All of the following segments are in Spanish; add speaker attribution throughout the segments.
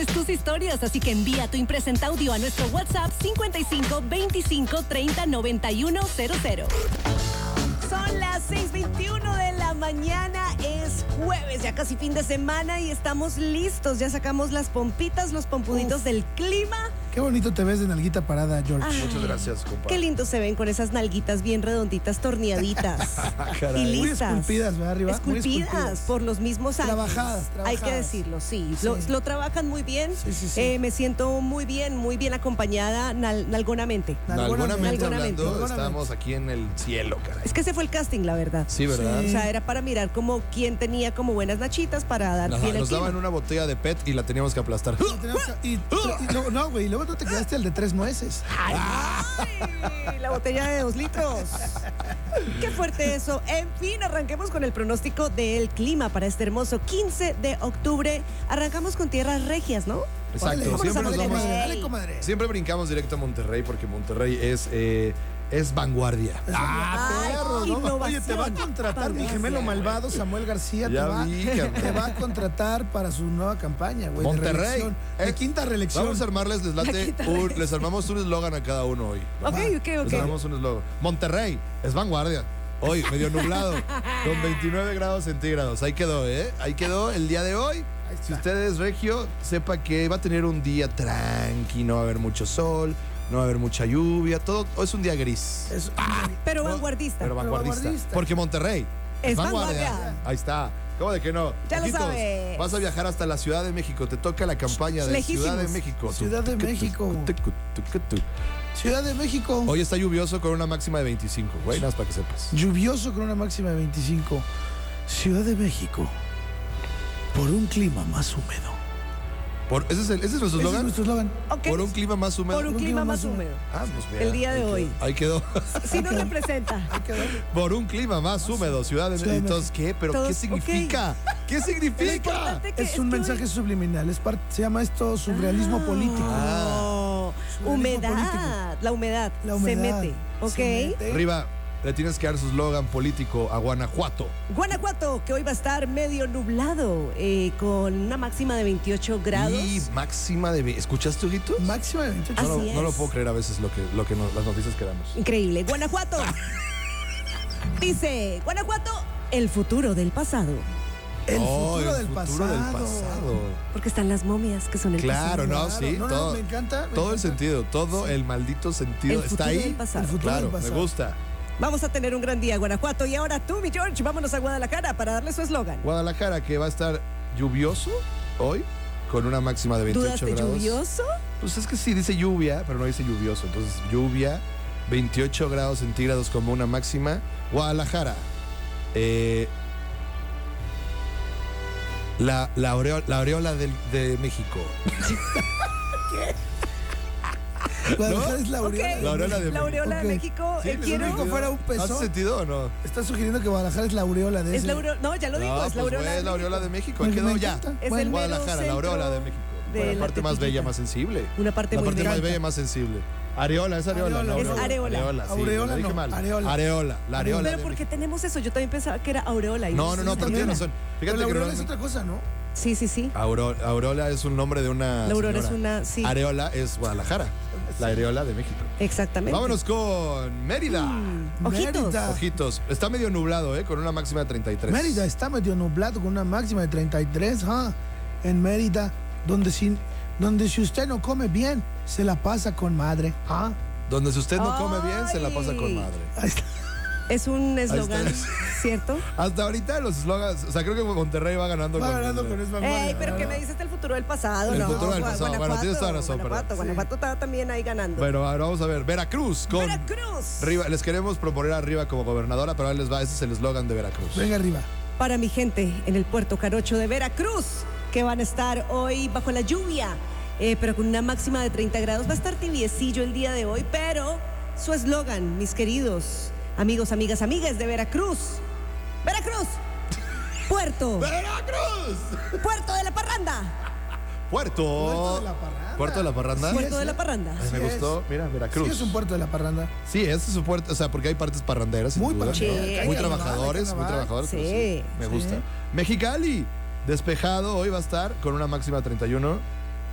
Speaker 1: tus historias, así que envía tu impresenta audio a nuestro WhatsApp 55 25 30 91 00. Son las 6:21 de la mañana, es jueves, ya casi fin de semana y estamos listos. Ya sacamos las pompitas, los pompuditos del clima.
Speaker 2: Qué bonito te ves de nalguita parada, George.
Speaker 1: Ay,
Speaker 3: muchas gracias, compadre.
Speaker 1: Qué lindo se ven con esas nalguitas bien redonditas, torneaditas y
Speaker 2: Muy
Speaker 1: listas.
Speaker 2: esculpidas, ¿verdad, Arriba? Muy
Speaker 1: Esculpidas por los mismos años.
Speaker 2: Trabajadas.
Speaker 1: Hay que decirlo, sí.
Speaker 2: Sí.
Speaker 1: Lo trabajan muy bien.
Speaker 2: Sí.
Speaker 1: Me siento muy bien acompañada nalgonamente.
Speaker 3: Nalgonamente
Speaker 1: Nalgonamente.
Speaker 3: hablando, estamos aquí en el cielo, caray.
Speaker 1: Es que ese fue el casting, la verdad.
Speaker 3: Sí, ¿verdad?
Speaker 2: Sí.
Speaker 1: O sea, era para mirar como quién tenía como buenas nachitas para dar
Speaker 3: Ajá,
Speaker 1: bien el
Speaker 3: nos
Speaker 1: clima.
Speaker 3: daban una botella de PET y la teníamos que aplastar.
Speaker 2: Y luego, no, güey, luego tú te quedaste el de 3 nueces.
Speaker 1: ¡Ay! La botella de 2 litros. Qué fuerte eso. En fin, arranquemos con el pronóstico del clima para este hermoso 15 de octubre. Arrancamos con tierras regias, ¿no?
Speaker 3: Exacto,
Speaker 1: Vámonos
Speaker 3: siempre
Speaker 1: a
Speaker 3: nos vamos.
Speaker 1: Monterrey.
Speaker 2: Dale, comadre.
Speaker 3: Siempre brincamos directo a Monterrey porque Monterrey es vanguardia.
Speaker 1: Ay,
Speaker 2: Perro, ¿no?
Speaker 1: innovación.
Speaker 2: Oye, te va a contratar mi gemelo malvado, Samuel García.
Speaker 3: Ya vi, cabrón.
Speaker 2: te va a contratar para su nueva campaña, güey.
Speaker 3: Monterrey.
Speaker 2: De reelección, de quinta reelección.
Speaker 3: Vamos a armarles, les armamos un eslogan a cada uno hoy.
Speaker 1: Ok.
Speaker 3: Les armamos un eslogan. Monterrey es vanguardia. Hoy, medio nublado, con 29 grados centígrados. Ahí quedó, ¿eh? Ahí quedó el día de hoy. Si usted es regio, sepa que va a tener un día tranqui, no va a haber mucho sol, no va a haber mucha lluvia, todo es un día gris.
Speaker 1: Pero vanguardista.
Speaker 3: Pero vanguardista. Porque Monterrey
Speaker 1: Es vanguardia.
Speaker 3: Ahí está. ¿Cómo de que no?
Speaker 1: Ya lo
Speaker 3: Ojitos,
Speaker 1: sabes.
Speaker 3: vas a viajar hasta la Ciudad de México. Te toca la campaña de
Speaker 1: Lejísimos.
Speaker 3: Ciudad de México.
Speaker 2: Ciudad de México. Ciudad de México.
Speaker 3: Hoy está lluvioso con una máxima de 25, güey, nada más para que sepas.
Speaker 2: Lluvioso con una máxima de 25. Ciudad de México. Por un clima más húmedo.
Speaker 3: ¿Ese es nuestro
Speaker 2: Ese es
Speaker 3: eslogan?
Speaker 2: nuestro eslogan.
Speaker 1: Ok.
Speaker 3: Por un clima más húmedo.
Speaker 1: Por un clima más húmedo.
Speaker 3: Ah, pues mira,
Speaker 1: El día de
Speaker 3: ahí quedó.
Speaker 1: hoy.
Speaker 3: Ahí quedó.
Speaker 1: Sí nos representa.
Speaker 3: Por un clima más húmedo, Ciudad de México. Entonces, ¿qué? ¿Pero
Speaker 1: Todos,
Speaker 3: qué significa? ¿Qué
Speaker 1: Lo
Speaker 3: significa?
Speaker 1: importante que
Speaker 2: Es un
Speaker 1: que
Speaker 2: mensaje
Speaker 1: hoy-
Speaker 2: subliminal. Se llama esto surrealismo político.
Speaker 1: Oh,
Speaker 2: Surrealismo
Speaker 1: humedad.
Speaker 2: político.
Speaker 1: La humedad.
Speaker 2: La humedad.
Speaker 1: Se mete. Ok.
Speaker 2: Se mete.
Speaker 3: Arriba, le tienes que dar su eslogan político a Guanajuato.
Speaker 1: Guanajuato, que hoy va a estar medio nublado, con una máxima de 28 grados.
Speaker 3: Y máxima de... ¿Escuchaste, Ojito?
Speaker 2: Máxima de 28.
Speaker 1: Así
Speaker 3: No lo
Speaker 1: es.
Speaker 3: puedo creer a veces las noticias que damos.
Speaker 1: Increíble. Guanajuato. Dice, Guanajuato, el futuro del pasado.
Speaker 2: El
Speaker 3: Oh,
Speaker 2: futuro
Speaker 3: el
Speaker 2: del
Speaker 3: futuro del
Speaker 2: pasado.
Speaker 3: pasado.
Speaker 1: Porque están las momias que son el
Speaker 3: Claro,
Speaker 1: pasado.
Speaker 3: no, sí,
Speaker 2: No,
Speaker 3: todo,
Speaker 2: me encanta. me
Speaker 3: todo el
Speaker 2: encanta.
Speaker 3: sentido, todo el maldito sentido
Speaker 1: El
Speaker 3: está
Speaker 1: futuro
Speaker 3: ahí.
Speaker 1: del pasado.
Speaker 2: El futuro
Speaker 3: Claro,
Speaker 2: del
Speaker 3: me
Speaker 2: pasado.
Speaker 3: gusta.
Speaker 1: Vamos a tener un gran día, Guanajuato. Y ahora tú, mi George, vámonos a Guadalajara para darle su eslogan.
Speaker 3: Guadalajara, que va a estar lluvioso hoy, con una máxima de 28
Speaker 1: ¿Dudas de
Speaker 3: grados.
Speaker 1: lluvioso?
Speaker 3: Pues es que sí, dice lluvia, pero no dice lluvioso. Entonces, lluvia, 28 grados centígrados como una máxima. Guadalajara. La aureola de México.
Speaker 2: Guadalajara es la aureola.
Speaker 1: Ok.
Speaker 3: La aureola de
Speaker 1: La aureola de
Speaker 2: Ok.
Speaker 1: México.
Speaker 3: Sí,
Speaker 1: Quiero.
Speaker 2: único fuera un pezón.
Speaker 3: ¿Hace sentido o no?
Speaker 2: ¿Estás sugiriendo que Guadalajara es la aureola de
Speaker 1: Es
Speaker 2: ese?
Speaker 1: la aureola. No, ya lo digo,
Speaker 3: No,
Speaker 1: es la
Speaker 3: pues,
Speaker 1: aureola.
Speaker 3: güey,
Speaker 1: de
Speaker 3: la aureola de México. Ahí
Speaker 2: Me
Speaker 3: quedó ya.
Speaker 2: encanta.
Speaker 1: Es
Speaker 2: Bueno,
Speaker 1: el mero
Speaker 3: Guadalajara, la aureola de México.
Speaker 1: de
Speaker 3: La parte
Speaker 1: la
Speaker 3: más bella,
Speaker 1: tetillita.
Speaker 3: más sensible.
Speaker 1: Una parte
Speaker 3: La
Speaker 1: muy
Speaker 3: parte más
Speaker 1: grande.
Speaker 3: bella, más sensible. Areola, es areola.
Speaker 2: Areola.
Speaker 3: no,
Speaker 1: Es areola.
Speaker 3: Areola, sí,
Speaker 2: Aureola
Speaker 3: lo dije
Speaker 2: no,
Speaker 3: mal.
Speaker 2: areola.
Speaker 3: Areola, la areola.
Speaker 1: Pero
Speaker 3: de
Speaker 1: ¿por qué
Speaker 3: México.
Speaker 1: tenemos eso? Yo también pensaba que era aureola. y
Speaker 3: No,
Speaker 1: es
Speaker 3: pero tienes
Speaker 1: aureola.
Speaker 3: razón.
Speaker 2: Pero
Speaker 3: Fíjate
Speaker 2: la
Speaker 3: que
Speaker 2: aureola es
Speaker 3: normalmente-
Speaker 2: otra cosa, ¿no?
Speaker 1: Sí, sí, sí.
Speaker 3: Aureola es un nombre de una
Speaker 1: La aurora
Speaker 3: señora.
Speaker 1: es una, sí.
Speaker 3: Areola es Guadalajara. La areola de México.
Speaker 1: Exactamente.
Speaker 3: Vámonos con Mérida.
Speaker 1: Ojitos.
Speaker 2: Mérida.
Speaker 3: Ojitos. Está medio nublado, con una máxima de 33.
Speaker 2: Mérida está medio nublado con una máxima de 33, ¿ah? En Mérida, donde si usted no come bien, se la pasa con madre, ¿ah?
Speaker 3: Donde si usted no come bien, se la pasa con
Speaker 1: Ay.
Speaker 3: madre.
Speaker 2: Ahí está.
Speaker 1: Es un eslogan,
Speaker 3: está.
Speaker 1: ¿cierto?
Speaker 3: Hasta ahorita los eslogans, o sea, creo que Monterrey va ganando
Speaker 2: Va ganando con esa madre.
Speaker 1: Ey, pero ¿qué me dices del futuro del pasado?
Speaker 3: El
Speaker 1: no,
Speaker 3: futuro del pasado. Bueno, tienes toda razón,
Speaker 1: Guanajuato,
Speaker 3: perdón.
Speaker 1: Guanajuato está también ahí ganando.
Speaker 3: Bueno, ahora vamos a ver. Veracruz con
Speaker 1: Veracruz.
Speaker 3: Riva. Les queremos proponer a Riva como gobernadora, pero ahí les va. Ese es el eslogan de Veracruz.
Speaker 2: Venga arriba.
Speaker 1: Para mi gente en el puerto Carocho de Veracruz, que van a estar hoy bajo la lluvia, pero con una máxima de 30 grados. Va a estar tibiecillo el día de hoy, pero su eslogan, mis queridos amigos, amigas, amigas de Veracruz. Veracruz. Puerto.
Speaker 3: ¡Veracruz!
Speaker 1: Puerto de la Parranda.
Speaker 3: Puerto.
Speaker 2: Puerto de la Parranda.
Speaker 3: ¿Puerto de la Parranda?
Speaker 2: Sí,
Speaker 1: Puerto de la
Speaker 2: ¿eh?
Speaker 1: Parranda.
Speaker 3: Ay, me
Speaker 2: Sí
Speaker 3: gustó. Mira, Veracruz.
Speaker 2: Sí, es un puerto de la parranda.
Speaker 3: Sí, ese es su puerto. O sea, porque hay partes parranderas. sin
Speaker 2: Muy
Speaker 3: duda.
Speaker 2: parranderas.
Speaker 1: Sí.
Speaker 2: Hay
Speaker 3: Muy
Speaker 2: carnaval,
Speaker 3: trabajadores,
Speaker 2: hay
Speaker 3: muy
Speaker 2: carnaval.
Speaker 3: trabajadores. pero
Speaker 1: Sí.
Speaker 3: Me
Speaker 2: Sí.
Speaker 3: gusta. Mexicali. Despejado. Hoy va a estar con una máxima de 31.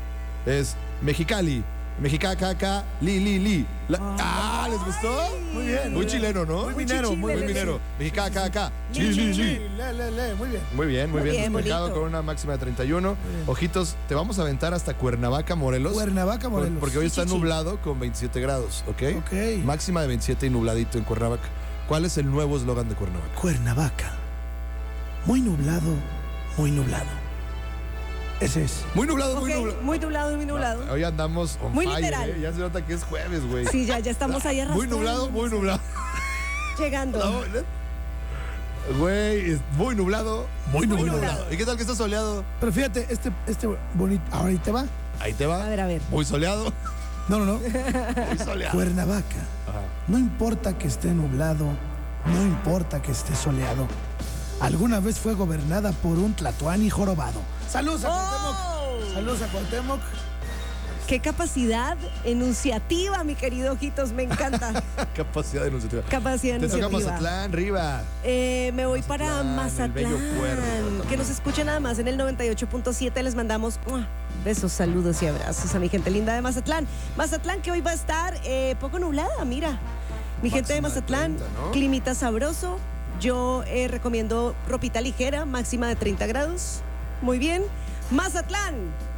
Speaker 3: Es Mexicali. Mexicacaca, li. ¿Les gustó?
Speaker 2: Muy bien.
Speaker 3: Muy chileno, ¿no?
Speaker 2: Muy minero, muy
Speaker 3: minero. Mexicacaca, li.
Speaker 2: Muy bien.
Speaker 3: Muy bien.
Speaker 1: Muy bien,
Speaker 3: Despejado
Speaker 1: bonito.
Speaker 3: con una máxima de 31. Ojitos, te vamos a aventar hasta Cuernavaca, Morelos.
Speaker 2: Cuernavaca, Morelos.
Speaker 3: Porque hoy está
Speaker 1: Chichi.
Speaker 3: nublado con 27 grados, ¿ok?
Speaker 2: Ok.
Speaker 3: Máxima de 27 y nubladito en Cuernavaca. ¿Cuál es el nuevo eslogan de Cuernavaca?
Speaker 2: Cuernavaca. Muy nublado, muy nublado. Ese es.
Speaker 3: Muy nublado, muy
Speaker 1: Ok,
Speaker 3: nublado.
Speaker 1: muy nublado.
Speaker 3: Hoy andamos on
Speaker 1: Muy
Speaker 3: fire,
Speaker 1: literal.
Speaker 3: ¿eh? Ya se nota que es jueves, güey.
Speaker 1: Sí, ya estamos ahí arrastrando.
Speaker 3: Muy nublado.
Speaker 1: Llegando.
Speaker 3: Güey, es muy nublado. Muy
Speaker 1: nublado.
Speaker 3: ¿Y qué tal que está soleado?
Speaker 2: Pero fíjate, este bonito. Ahorita va.
Speaker 3: Ahí te va.
Speaker 1: A ver.
Speaker 3: Muy soleado.
Speaker 2: No.
Speaker 3: Muy soleado.
Speaker 2: Cuernavaca.
Speaker 3: Ajá.
Speaker 2: No importa que esté nublado, no importa que esté soleado. Alguna vez fue gobernada por un tlatoani jorobado. ¡Saludos a Cuauhtémoc!
Speaker 1: ¡Oh!
Speaker 2: ¡Saludos a Cuauhtémoc!
Speaker 1: Qué capacidad enunciativa, mi querido Ojitos, me encanta.
Speaker 3: Capacidad denunciativa.
Speaker 1: Capacidad
Speaker 3: Te toca
Speaker 1: enunciativa.
Speaker 3: Mazatlán, Riva.
Speaker 1: Me voy para
Speaker 3: Mazatlán, el bello puerto.
Speaker 1: Mazatlán, que nos escuchen nada más en el 98.7. Les mandamos besos, saludos y abrazos a mi gente linda de Mazatlán. Mazatlán que hoy va a estar poco nublada, mira. Mi gente de
Speaker 3: Máxima de
Speaker 1: Mazatlán,
Speaker 3: 30, ¿no?
Speaker 1: climita sabroso. Yo recomiendo ropita ligera, máxima de 30 grados. Muy bien. Mazatlán.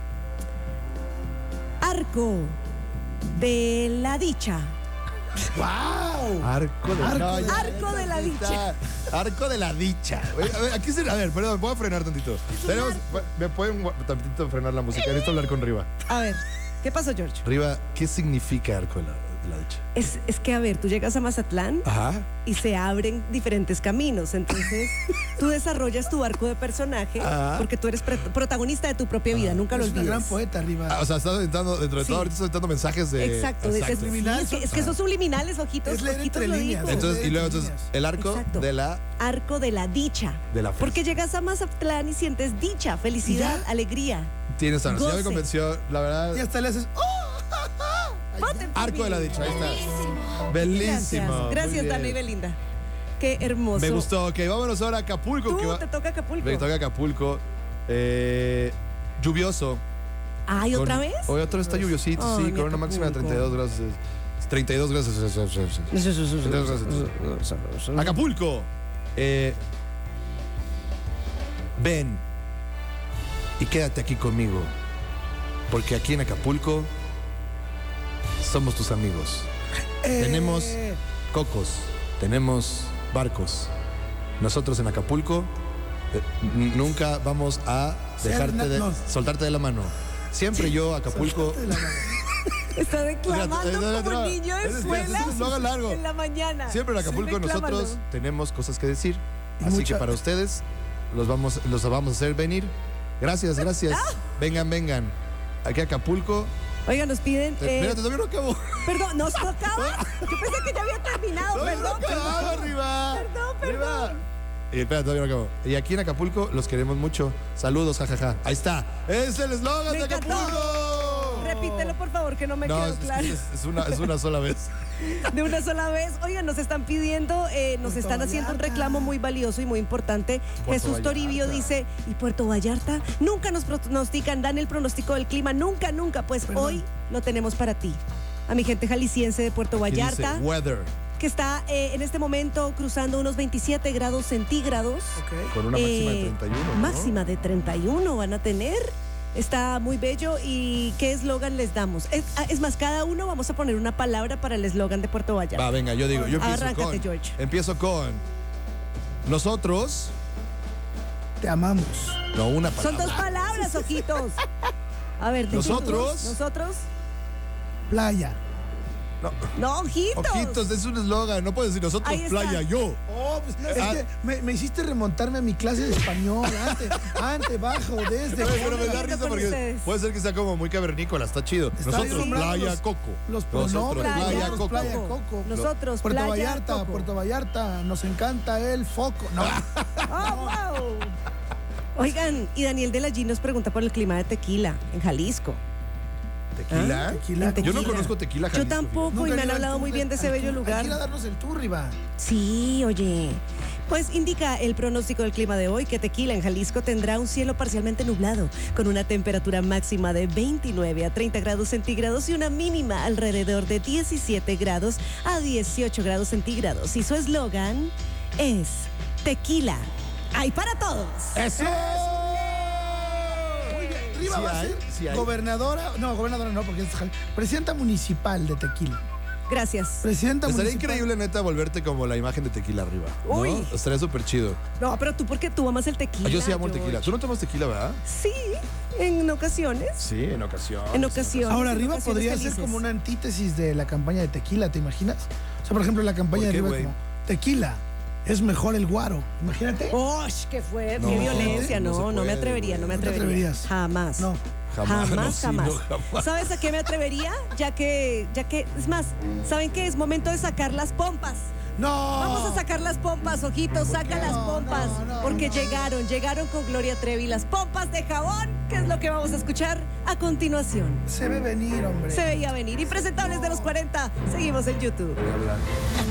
Speaker 1: Arco de la dicha.
Speaker 2: ¡Wow!
Speaker 3: Arco de
Speaker 1: Arco de la dicha.
Speaker 3: Arco de la dicha. A ver, aquí se. A ver, perdón, voy a frenar tantito. ¿Me pueden tantito frenar la música? Necesito hablar con Riva.
Speaker 1: A ver, ¿qué pasó, George?
Speaker 3: Riva, ¿qué significa arco de la dicha?
Speaker 1: Es que, a ver, tú llegas a Mazatlán
Speaker 3: Ajá.
Speaker 1: y se abren diferentes caminos. Entonces, tú desarrollas tu arco de personaje
Speaker 3: Ah.
Speaker 1: porque tú eres protagonista de tu propia vida. Nunca lo
Speaker 2: Es una gran
Speaker 1: olvides.
Speaker 2: poeta, arriba.
Speaker 3: O sea, estás aventando, dentro de
Speaker 1: Sí.
Speaker 3: todo, ahorita estás aventando mensajes de.
Speaker 1: Exacto.
Speaker 3: Exacto.
Speaker 2: Subliminal,
Speaker 1: es que esos subliminales, Ojitos.
Speaker 2: Es leer
Speaker 1: Ojitos
Speaker 2: entre
Speaker 1: lo
Speaker 2: líneas.
Speaker 1: dijo.
Speaker 3: Entonces, y luego, entonces, el arco
Speaker 1: Exacto.
Speaker 3: de la.
Speaker 1: Arco de la dicha.
Speaker 3: De la
Speaker 1: Porque llegas a Mazatlán y sientes dicha, felicidad,
Speaker 2: ¿Y ya?
Speaker 1: alegría.
Speaker 3: Tienes razón. Ya me
Speaker 1: Goce.
Speaker 3: convenció, la verdad.
Speaker 2: Y hasta le haces. ¡Oh!
Speaker 1: Voten por
Speaker 3: Arco de la
Speaker 1: mí.
Speaker 3: dicha, ahí está. Bellísimo. Muy
Speaker 1: Gracias,
Speaker 3: bien.
Speaker 1: Dani y Belinda. Qué hermoso.
Speaker 3: Me gustó. Ok, vámonos ahora a Acapulco.
Speaker 1: Tú
Speaker 3: que va-
Speaker 1: te toca Acapulco.
Speaker 3: Me toca Acapulco. Lluvioso.
Speaker 1: Ay, ¿otra vez?
Speaker 3: Hoy otro está lluviosito,
Speaker 1: Ay,
Speaker 3: sí,
Speaker 1: mi
Speaker 3: con una máxima de
Speaker 1: Acapulco.
Speaker 3: 32 grados. 32 grados. Acapulco. Ven y quédate aquí conmigo. Porque aquí en Acapulco somos tus amigos. Tenemos cocos, tenemos barcos. Nosotros en Acapulco nunca vamos a soltarte de la mano. Siempre yo, Acapulco.
Speaker 1: Está declamando
Speaker 3: Fíjate,
Speaker 1: como
Speaker 3: no,
Speaker 1: niño de escuela
Speaker 3: es un eslogan largo.
Speaker 1: en la mañana.
Speaker 3: Siempre en Acapulco
Speaker 1: Sí, reclámalo.
Speaker 3: nosotros tenemos cosas que decir.
Speaker 2: Y
Speaker 3: Así
Speaker 2: mucha-
Speaker 3: que para ustedes los vamos a hacer venir. Gracias. Vengan. Aquí a Acapulco.
Speaker 1: Oiga, nos piden...
Speaker 3: Espérate, todavía no acabo.
Speaker 1: Perdón, ¿nos tocaba? Yo pensé que ya había terminado.
Speaker 3: Todavía no
Speaker 1: Perdón,
Speaker 3: acabo,
Speaker 1: perdón.
Speaker 3: arriba.
Speaker 1: Perdón.
Speaker 3: Arriba. Y espérate, todavía no acabo. Y aquí en Acapulco los queremos mucho. Saludos, jajaja. Ahí está. Es el eslogan
Speaker 1: Me
Speaker 3: de
Speaker 1: encantó.
Speaker 3: Acapulco.
Speaker 1: Repítelo, por favor, que no me
Speaker 3: No,
Speaker 1: quedó
Speaker 3: es
Speaker 1: claro.
Speaker 3: es una sola vez.
Speaker 1: De una sola vez. Oigan, nos están pidiendo, nos están haciendo un reclamo muy valioso y muy importante.
Speaker 3: Puerto
Speaker 1: Jesús
Speaker 3: Vallarta.
Speaker 1: Toribio dice, ¿y Puerto Vallarta? Nunca nos pronostican, dan el pronóstico del clima, nunca. Pues
Speaker 2: Perdón.
Speaker 1: hoy lo tenemos para ti. A mi gente jalisciense de Puerto
Speaker 3: Aquí
Speaker 1: Vallarta,
Speaker 3: dice weather.
Speaker 1: que está en este momento cruzando unos 27 grados centígrados.
Speaker 2: Ok.
Speaker 3: Con una máxima de 31. ¿no?
Speaker 1: Máxima de 31 van a tener. Está muy bello. ¿Y qué eslogan les damos? Es más, cada uno vamos a poner una palabra para el eslogan de Puerto Vallarta.
Speaker 3: Va, venga, yo empiezo
Speaker 1: Arráncate,
Speaker 3: con.
Speaker 1: George.
Speaker 3: Empiezo con. Nosotros.
Speaker 2: Te amamos.
Speaker 3: No, una
Speaker 1: Son
Speaker 3: palabra.
Speaker 1: dos palabras, ojitos. A ver,
Speaker 3: Nosotros.
Speaker 1: Nosotros.
Speaker 2: Playa.
Speaker 1: No, ojitos.
Speaker 3: Ojitos, es un eslogan. No puedes decir nosotros,
Speaker 1: Ahí está.
Speaker 3: playa, yo.
Speaker 2: Oh, pues, es que me hiciste remontarme a mi clase de español. Ante, bajo, desde.
Speaker 3: Pero me da
Speaker 1: Con
Speaker 3: risa porque
Speaker 1: ustedes.
Speaker 3: puede ser que sea como muy cavernícola, está chido.
Speaker 2: Está
Speaker 3: Nosotros,
Speaker 2: nombrando
Speaker 3: playa,
Speaker 2: los-
Speaker 3: coco.
Speaker 2: Los
Speaker 3: Nosotros,
Speaker 2: pronombres.
Speaker 3: playa, coco.
Speaker 2: Playa, coco.
Speaker 1: Nosotros,
Speaker 2: Puerto
Speaker 1: playa,
Speaker 2: Vallarta,
Speaker 1: coco.
Speaker 2: Puerto Vallarta, nos encanta el foco. No,
Speaker 1: Oh, wow. Oigan, y Daniel de la G nos pregunta por el clima de Tequila, en Jalisco.
Speaker 3: ¿Tequila?
Speaker 2: Tequila.
Speaker 3: Yo no
Speaker 1: Tequila.
Speaker 3: conozco tequila
Speaker 1: Yo
Speaker 3: Jalisco,
Speaker 1: tampoco,
Speaker 2: Nunca
Speaker 1: y me
Speaker 2: he
Speaker 1: han
Speaker 2: ido al
Speaker 1: hablado
Speaker 2: tour
Speaker 1: muy bien de ese
Speaker 2: al
Speaker 1: bello
Speaker 2: tour.
Speaker 1: lugar.
Speaker 2: Hay que ir a darnos el tour, Riva.
Speaker 1: Sí, oye. Pues indica el pronóstico del clima de hoy que Tequila en Jalisco tendrá un cielo parcialmente nublado, con una temperatura máxima de 29 a 30 grados centígrados y una mínima alrededor de 17 grados a 18 grados centígrados. Y su eslogan es Tequila, hay para todos.
Speaker 3: ¡Eso!
Speaker 2: Muy bien. Riva
Speaker 3: Sí
Speaker 2: va a
Speaker 3: hay,
Speaker 2: ser
Speaker 3: sí hay.
Speaker 2: gobernadora no, porque es presidenta municipal de Tequila.
Speaker 1: Gracias.
Speaker 2: Presidenta
Speaker 3: Estaría
Speaker 2: municipal.
Speaker 3: increíble, neta, volverte como la imagen de Tequila arriba, ¿no?
Speaker 1: Uy.
Speaker 3: Estaría súper chido.
Speaker 1: No, pero tú, porque tú amas el tequila.
Speaker 3: Yo sí amo el
Speaker 1: George.
Speaker 3: tequila. ¿Tú no tomas tequila, verdad?
Speaker 1: Sí, en ocasiones.
Speaker 3: Sí, en ocasiones.
Speaker 1: En ocasiones.
Speaker 2: Ahora,
Speaker 1: en
Speaker 2: Riva
Speaker 1: ocasiones
Speaker 2: podría
Speaker 1: felices.
Speaker 2: ser como una antítesis de la campaña de Tequila, ¿te imaginas? O sea, por ejemplo, la campaña
Speaker 3: ¿Por
Speaker 2: de
Speaker 3: qué,
Speaker 2: Riva
Speaker 3: güey?
Speaker 2: como Tequila, es mejor el guaro. Imagínate.
Speaker 1: ¡Osh! ¡Qué fuerte!
Speaker 3: No,
Speaker 1: ¡Qué violencia!
Speaker 3: no se
Speaker 1: No, no me
Speaker 3: puede,
Speaker 1: atrevería,
Speaker 3: güey.
Speaker 1: no me
Speaker 2: ¿No te
Speaker 1: atrevería.
Speaker 2: atreverías?
Speaker 1: Jamás.
Speaker 2: No.
Speaker 3: Jamás, no, sí,
Speaker 1: jamás.
Speaker 3: no, jamás.
Speaker 1: ¿Sabes a qué me atrevería? Ya que, es más, ¿saben qué? Es momento de sacar las pompas.
Speaker 2: No.
Speaker 1: Vamos a sacar las pompas, ojitos, saca las
Speaker 2: No,
Speaker 1: pompas.
Speaker 2: no,
Speaker 1: porque
Speaker 2: no.
Speaker 1: llegaron con Gloria Trevi las pompas de jabón, que es lo que vamos a escuchar a continuación.
Speaker 2: Se ve venir, hombre.
Speaker 1: Se veía venir. Impresentables de los 40. Seguimos en YouTube.